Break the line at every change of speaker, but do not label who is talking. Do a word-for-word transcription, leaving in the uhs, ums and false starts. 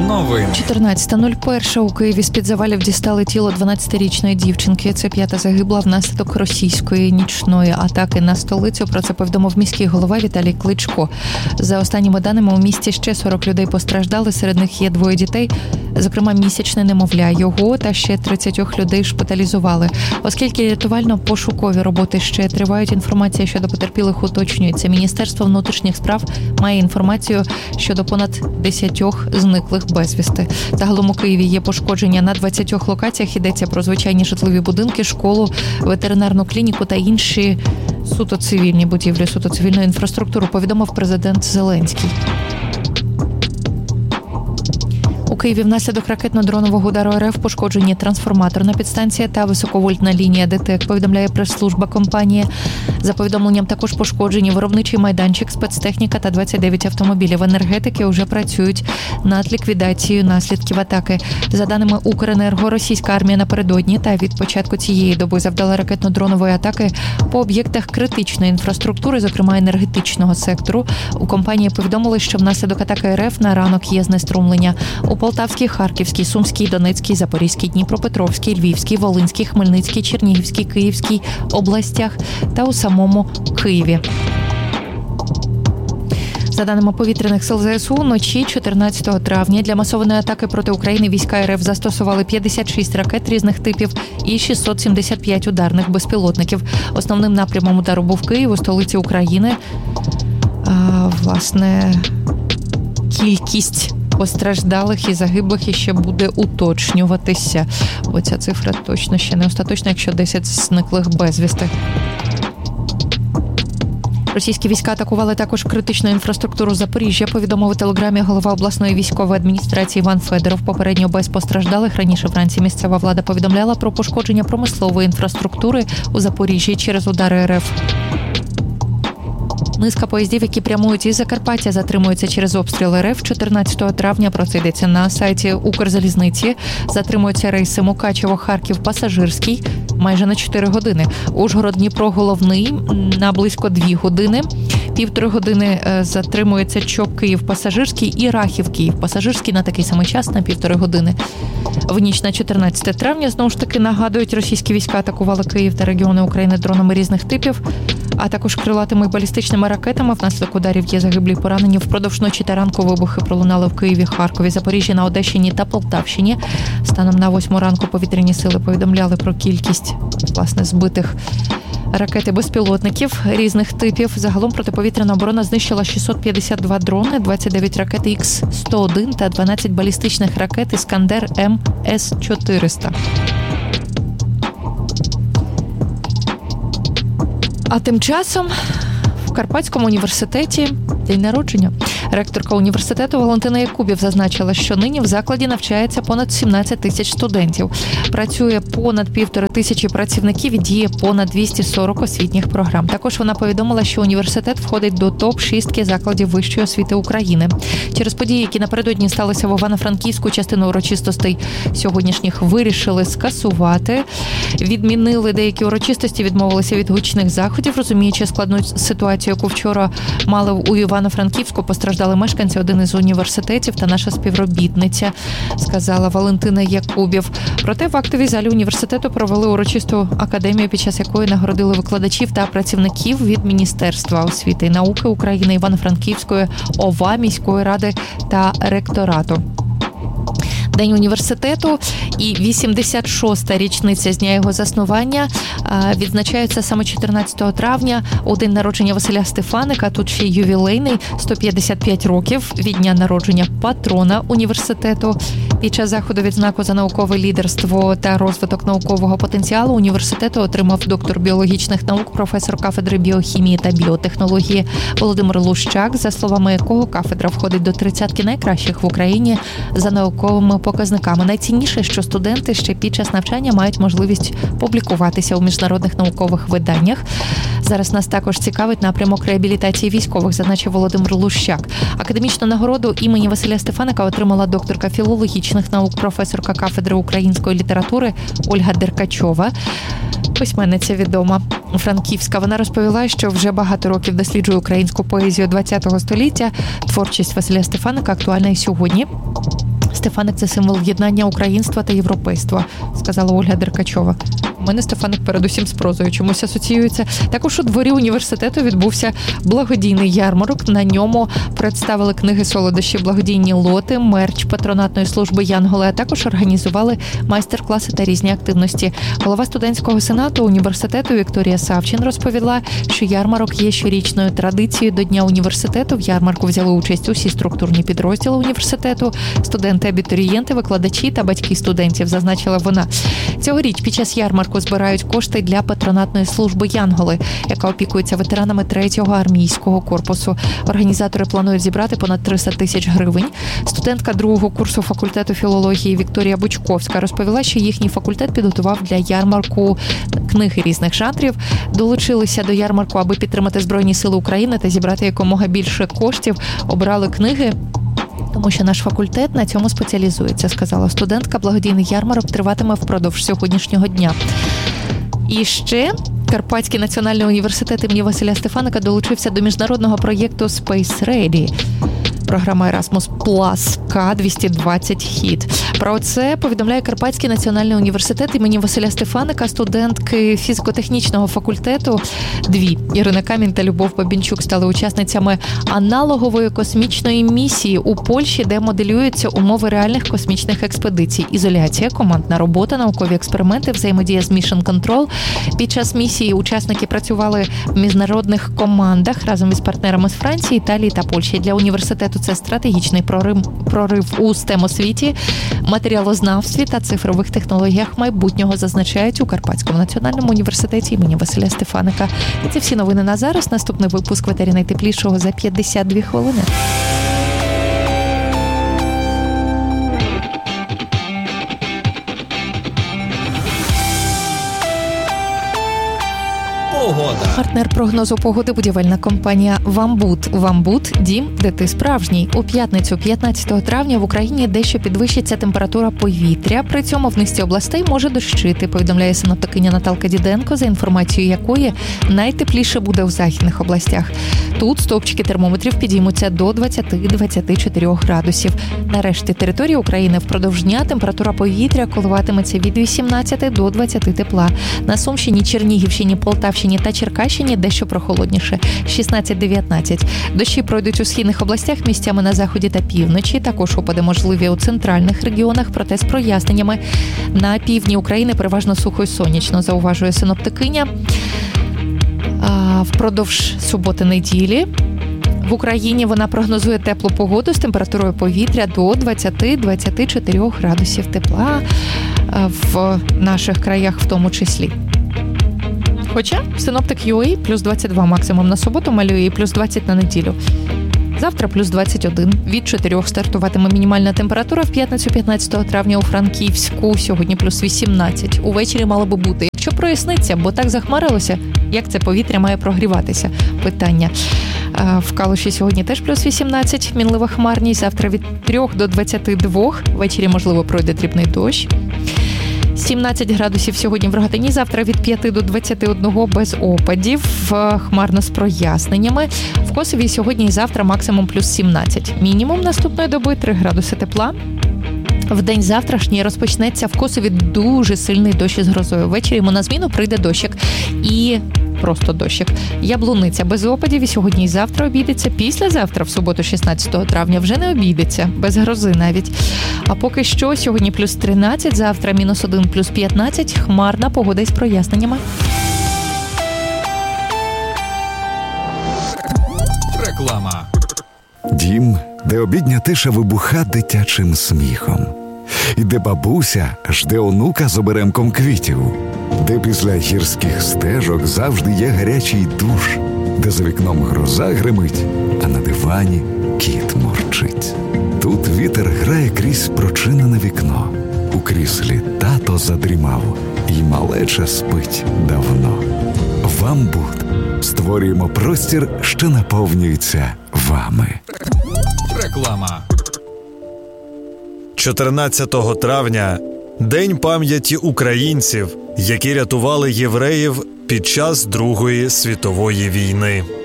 новин.
чотирнадцята нуль один у Києві з-під завалів дістали тіло дванадцятирічної дівчинки. Це п'ята загибла внаслідок російської нічної атаки на столицю. Про це повідомив міський голова Віталій Кличко. За останніми даними, у місті ще сорок людей постраждали, серед них є двоє дітей, зокрема місячне немовля. Його та ще тридцять людей шпиталізували. Оскільки рятувально-пошукові роботи ще тривають, інформація щодо потерпілих уточнюється. Міністерство внутрішніх справ має інформацію щодо понад десятьох зниклих безвісти. Загалом у Києві є пошкодження на двадцятьох локаціях. Йдеться про звичайні житлові будинки, школу, ветеринарну клініку та інші суто цивільні будівлі, суто цивільну інфраструктуру, повідомив президент Зеленський. У Києві внаслідок ракетно-дронового удару РФ пошкоджені трансформаторна підстанція та високовольтна лінія ДТЕК, повідомляє прес-служба компанії. За повідомленням, також пошкоджені виробничий майданчик, спецтехніка та двадцять дев'ять автомобілів. Енергетики вже працюють над ліквідацією наслідків атаки. За даними Укренерго, російська армія напередодні та від початку цієї доби завдала ракетно-дронової атаки по об'єктах критичної інфраструктури, зокрема енергетичного сектору. У компанії повідомили, що внаслідок атаки РФ на ранок є знеструмлення у Полтавській, Харківській, Сумській, Донецькій, Запорізькій, Дніпропетровській, Львівській, Волинській, Хмельницькій, Чернігівській, Київській областях та у самому Києві. За даними повітряних сил ЗСУ, вночі чотирнадцятого травня для масованої атаки проти України війська РФ застосували п'ятдесят шість ракет різних типів і шістсот сімдесят п'ять ударних безпілотників. Основним напрямом удару був Київ, у столиці України. А, власне, кількість постраждалих і загиблих іще буде уточнюватися. Бо ця цифра точно ще не остаточна, якщо десять зниклих безвісти. Російські війська атакували також критичну інфраструктуру Запоріжжя, повідомив у телеграмі голова обласної військової адміністрації Іван Федоров. Попередньо без постраждалих. Раніше вранці місцева влада повідомляла про пошкодження промислової інфраструктури у Запоріжжі через удари РФ. Низка поїздів, які прямують із Закарпаття, затримуються через обстріл РФ. чотирнадцятого травня, про це йдеться на сайті Укрзалізниці, затримуються рейси Мукачево-Харків пасажирський майже на чотири години. Ужгород-Дніпро головний на близько дві години. Півтори години затримується ЧОП Київ пасажирський і Рахів Київ пасажирський на такий самий час на півтори години. В ніч на чотирнадцяте травня, знову ж таки, нагадують, російські війська атакували Київ та регіони України дронами різних типів, а також крилатими і балістичними ракетами. Внаслідок ударів є загиблі й поранені. Впродовж ночі та ранку вибухи пролунали в Києві, Харкові, Запоріжжі, на Одещині та Полтавщині. Станом на восьму ранку повітряні сили повідомляли про кількість, власне, збитих ракет і безпілотників різних типів. Загалом протиповітряна оборона знищила шістсот п'ятдесят два дрони, двадцять дев'ять ракет ікс сто один та дванадцять балістичних ракет «Іскандер М С чотириста». А тим часом в Карпатському університеті день народження. Ректорка університету Валентина Якубів зазначила, що нині в закладі навчається понад сімнадцять тисяч студентів. Працює понад півтори тисячі працівників і діє понад двісті сорок освітніх програм. Також вона повідомила, що університет входить до топ шістки закладів вищої освіти України. Через події, які напередодні сталися в Івано-Франківську, частину урочистостей сьогоднішніх вирішили скасувати. Відмінили деякі урочистості, відмовилися від гучних заходів, розуміючи складну ситуацію, яку вчора мали у Івано-Франківську. Постраждали мешканці, один із університетів та наша співробітниця, сказала Валентина Якубів. Проте в актовій залі університету провели урочисту академію, під час якої нагородили викладачів та працівників від Міністерства освіти і науки України, Івано-Франківської ОВА, міської ради та ректорату. День університету і вісімдесят шоста річниця з дня його заснування відзначаються саме чотирнадцятого травня, у день народження Василя Стефаника. Тут ще ювілейний, сто п'ятдесят п'ять років від дня народження патрона університету. Під час заходу відзнаку за наукове лідерство та розвиток наукового потенціалу університету отримав доктор біологічних наук, професор кафедри біохімії та біотехнології Володимир Лущак, за словами якого кафедра входить до тридцятки найкращих в Україні за науковими показниками. Найцінніше, що студенти ще під час навчання мають можливість публікуватися у міжнародних наукових виданнях. Зараз нас також цікавить напрямок реабілітації військових, зазначив Володимир Лущак. Академічну нагороду імені Василя Стефаника отримала докторка філологічних наук, професорка кафедри української літератури Ольга Деркачова. Письменниця відома Франківська. Вона розповіла, що вже багато років досліджує українську поезію ХХ століття. Творчість Василя Стефаника актуальна і сьогодні. Стефаник – це символ єднання українства та європейства, сказала Ольга Деркачова. У мене Стефаник передусім з прозою чомусь асоціюється. Також у дворі університету відбувся благодійний ярмарок. На ньому представили книги, солодощі, благодійні лоти, мерч патронатної служби «Янголи», а також організували майстер-класи та різні активності. Голова студентського сенату університету Вікторія Савчин розповіла, що ярмарок є щорічною традицією до Дня університету. В ярмарку взяли участь усі структурні підрозділи університету, студенти, абітурієнти, викладачі та батьки студентів, зазначила вона. Цьогоріч під час ярмарку збирають кошти для патронатної служби «Янголи», яка опікується ветеранами третього армійського корпусу. Організатори планують зібрати понад триста тисяч гривень. Студентка другого курсу факультету філології Вікторія Бучковська розповіла, що їхній факультет підготував для ярмарку книги різних жанрів. Долучилися до ярмарку, аби підтримати Збройні сили України та зібрати якомога більше коштів. Обрали книги, тому що наш факультет на цьому спеціалізується, сказала студентка. Благодійний ярмарок триватиме впродовж сьогоднішнього дня. І ще Карпатський національний університет імені Василя Стефаника долучився до міжнародного проєкту Space Ready. Програма Erasmus Plus К двісті двадцять хід. Про це повідомляє Карпатський національний університет імені Василя Стефаника. Студентки фізико-технічного факультету дві Ірина Камінь та Любов Бабінчук стали учасницями аналогової космічної місії у Польщі, де моделюються умови реальних космічних експедицій. Ізоляція, командна робота, наукові експерименти, взаємодія з Mission Control. Під час місії учасники працювали в міжнародних командах разом із партнерами з Франції, Італії та Польщі. Для університету це стратегічний прорив, прорив у стем-освіті, матеріалознавстві та цифрових технологіях майбутнього, зазначають у Карпатському національному університеті імені Василя Стефаника. І це всі новини на зараз. Наступний випуск в етері найтеплішого за п'ятдесят дві хвилини.
Погода.
Партнер прогнозу погоди – будівельна компанія «Вамбут». «Вамбут» – дім, де ти справжній. У п'ятницю, п'ятнадцятого травня, в Україні дещо підвищиться температура повітря. При цьому в низці областей може дощити, повідомляє синоптикиня Наталка Діденко, за інформацією якої найтепліше буде в західних областях. Тут стовпчики термометрів підіймуться до двадцять-двадцять чотири градусів. На решті території України впродовж дня температура повітря коливатиметься від вісімнадцяти до двадцяти тепла. На Сумщині, Чернігівщині, Полтавщині та Черкащині дещо прохолодніше – шістнадцять-дев'ятнадцять. Дощі пройдуть у східних областях, місцями на заході та півночі. Також опади можливі у центральних регіонах, проте з проясненнями. На півдні України переважно сухо й сонячно, зауважує синоптикиня. А впродовж суботи-неділі в Україні вона прогнозує теплу погоду з температурою повітря до двадцяти-двадцяти чотирьох градусів тепла в наших краях в тому числі. Хоча синоптик ю ей плюс двадцять два максимум на суботу малює і плюс двадцять на неділю. Завтра плюс двадцять один. Від чотирьох стартуватиме мінімальна температура в п'ятницю п'ятнадцятого травня у Франківську. Сьогодні плюс вісімнадцять. Увечері мало би бути. Якщо проясниться, бо так захмарилося, як це повітря має прогріватися? Питання. В Калуші сьогодні теж плюс вісімнадцять. Мінлива хмарність. Завтра від трьох до двадцяти двох. Ввечері, можливо, пройде дрібний дощ. сімнадцять градусів сьогодні в Рогатині, завтра від п'яти до двадцяти одного без опадів, хмарно з проясненнями. В Косові сьогодні і завтра максимум плюс сімнадцять. Мінімум наступної доби три градуси тепла. В день завтрашній розпочнеться в Косові дуже сильний дощ із грозою. Ввечері йому на зміну прийде дощик. І просто дощик. Яблуниця без опадів і сьогодні і завтра обійдеться. Післязавтра, в суботу, шістнадцятого травня, вже не обійдеться. Без грози навіть. А поки що сьогодні плюс тринадцять, завтра мінус один, плюс п'ятнадцять. Хмарна погода із проясненнями.
Реклама.
Дім, де обідня тиша вибуха дитячим сміхом. І де бабуся жде онука з оберемком квітів. Де після гірських стежок завжди є гарячий душ. Де за вікном гроза гримить, а на дивані кіт мурчить. Тут вітер грає крізь прочинене вікно. У кріслі тато задрімав, і малеча спить давно. «Вамбут» створюємо простір, що наповнюється вами.
Реклама. чотирнадцятого травня – День пам'яті українців, які рятували євреїв під час Другої світової війни.